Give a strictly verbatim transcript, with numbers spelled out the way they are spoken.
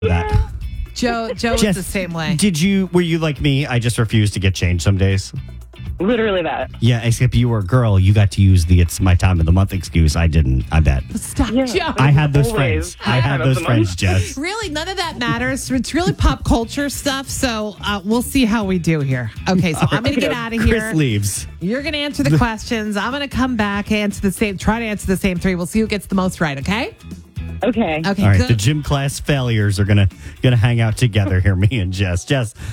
that. Joe, Joe is Jess, the same way. Did you, were you like me? I just refused to get changed some days. Literally that. Yeah, except you were a girl. You got to use the it's my time of the month excuse. I didn't, I bet. Stop, Yeah. Joe. I had those Always. friends. I had Time of those the friends, month. Jess. Really, none of that matters. It's really pop culture stuff. So uh, we'll see how we do here. Okay, so I'm going to get out of here. Chris leaves. You're going to answer the questions. I'm going to come back, answer the same, try to answer the same three. We'll see who gets the most right, okay? Okay. Okay, All right, good. the gym class failures are gonna gonna hang out together here, me and Jess. Jess,